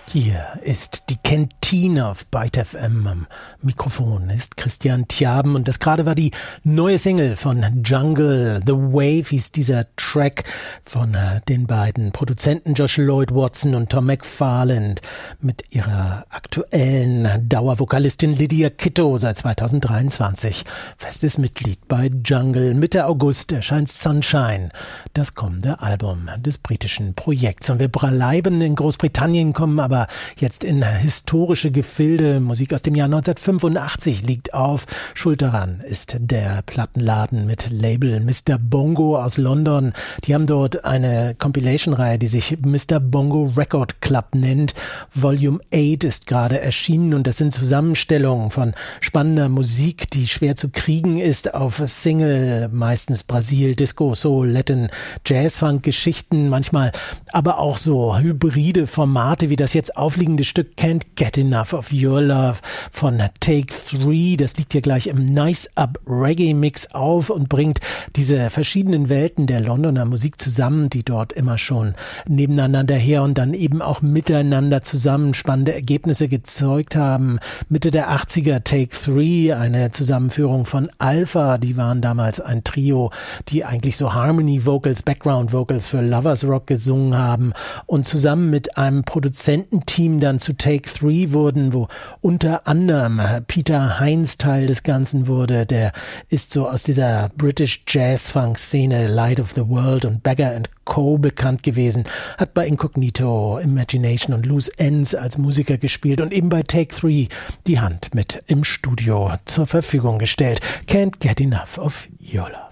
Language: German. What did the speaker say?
Hier ist die Kantine auf Byte FM. Am Mikrofon ist Christian Tjaben und das gerade war die neue Single von Jungle. The Wave hieß dieser Track von den beiden Produzenten Josh Lloyd Watson und Tom McFarland mit ihrer aktuellen Dauervokalistin Lydia Kitto seit 2023. Festes Mitglied bei Jungle. Mitte August erscheint Sunshine, das kommende Album des britischen Projekts. Und wir bleiben in Großbritannien, kommen aber jetzt in historische Gefilde. Musik aus dem Jahr 1985 liegt auf. Schuld daran ist der Plattenladen mit Label Mr. Bongo aus London. Die haben dort eine Compilation-Reihe, die sich Mr. Bongo Record Club nennt. Volume 8 ist gerade erschienen und das sind Zusammenstellungen von spannender Musik, die schwer zu kriegen ist auf Single, meistens Brasil, Disco, Soul, Latin, Jazz-Funk-Geschichten, manchmal aber auch so hybride Formate wie das jetzt aufliegende Stück Can't Get Enough of Your Love von Take 3. Das liegt hier gleich im Nice Up Reggae Mix auf und bringt diese verschiedenen Welten der Londoner Musik zusammen, die dort immer schon nebeneinander her und dann eben auch miteinander zusammen spannende Ergebnisse gezeugt haben. Mitte der 80er Take 3, eine Zusammenführung von Alpha, die waren damals ein Trio, die eigentlich so Harmony Vocals, Background Vocals für Lovers Rock gesungen haben und zusammen mit einem Produzententeam dann zu Take 3 wurden, wo unter anderem Peter Hines Teil des Ganzen wurde. Der ist so aus dieser British Jazz-Funk-Szene Light of the World und Beggar & Co. bekannt gewesen, hat bei Incognito, Imagination und Loose Ends als Musiker gespielt und eben bei Take 3 die Hand mit im Studio zur Verfügung gestellt. Can't Get Enough of Your Love.